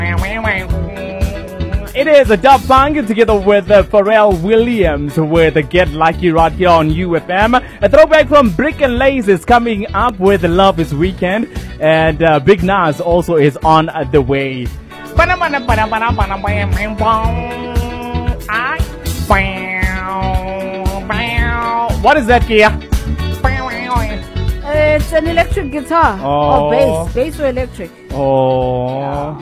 It is a Dub Punk together with Pharrell Williams with Get Lucky right here on UFM. A throwback from Brick and Lace is coming up with Love is Weekend, and Big Nas also is on the way. What is that, Kia? It's an electric guitar. Oh. Or bass or electric. Oh.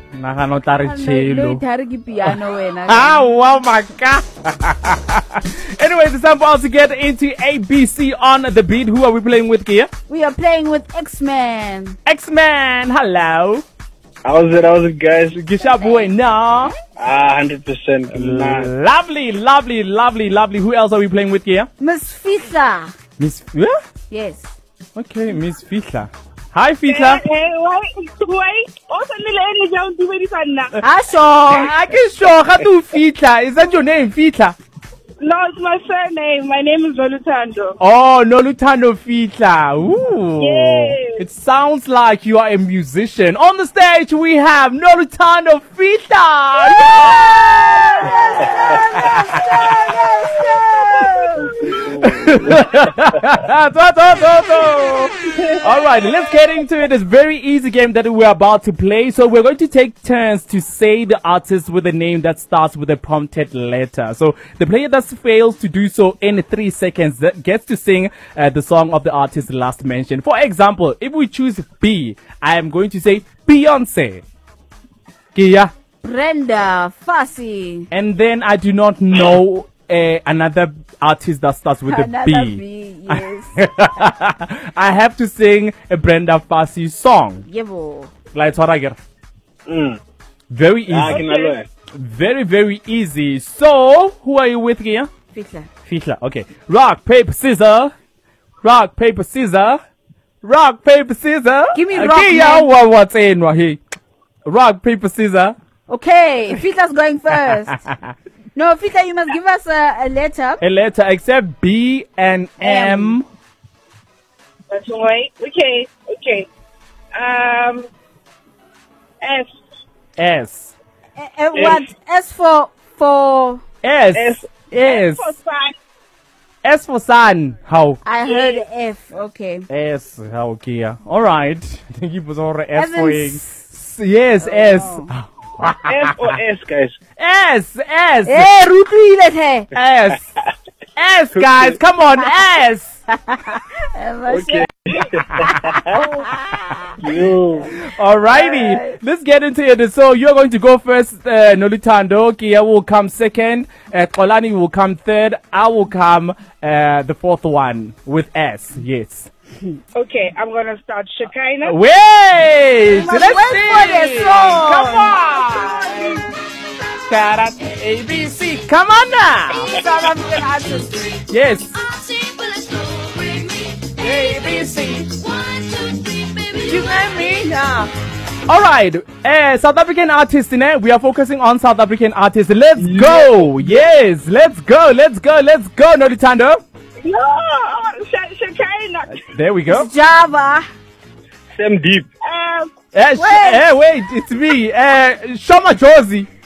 Piano. Ah, wow, my God. Anyways, it's time for us to get into ABC on the beat. Who are we playing with, Kia? We are playing with X-Man. X-Man, hello. How's it, guys? Gisha boy, no. 100%. Lovely. Who else are we playing with here? Miss Fitla. Miss, yeah? Yes. Okay, Miss Fitla. Hi, Fitla. Wait. Also, don't do anything now. I can show how to Fitla. Is that your name, Fitla? No, it's my surname. My name is Nolutando. Oh, Nolutando Fitla. Ooh. Yes. It sounds like you are a musician. On the stage, we have Nolutando Fitla. All right, let's get into it. It's a very easy game that we're about to play. So we're going to take turns to say the artist with a name that starts with a prompted letter. So the player that fails to do so in 3 seconds that gets to sing the song of the artist last mentioned. For example, if we choose B, I am going to say Beyonce. Kia. Brenda Fassie. And then I do not know another artist that starts with a B. Yes. I have to sing a Brenda Fassie song. Yebo. Like what I get. Very easy. Okay. Very easy. So, who are you with here? Fitla. Okay. Rock, paper, scissors. Rock, paper, scissors. Rock, paper, scissors. Give me rock, okay, man. what's in right here? Rock, paper, scissors. Okay, Fitla's going first. No, Fitla, you must give us a letter. A letter except B and M. That's right. Okay. S. S. What? S for S. S for sun. S for sun. How? I heard F. Okay. S. How? Kia. All right. Thank you for S As in for yes. S. F or S, guys? S. Hey, Rutu S, guys. Come on, S. Okay. Alrighty, let's get into it. So you're going to go first, Nolutando. Kia will come second. Kolani will come third. I will come the fourth one with S. Yes. Okay, I'm gonna start Shekinah. Wait! must Let's wait see. for the song. Come on! Karat ABC. Come on now! South African artist. Yes. ABC. You and me now. Alright, South African artists, we are focusing on South African artists. Let's go! Yes, let's go, Nolutando. No, Shekinah. There we go. Java. Sam Deep. Wait, it's me. Shoma Josie.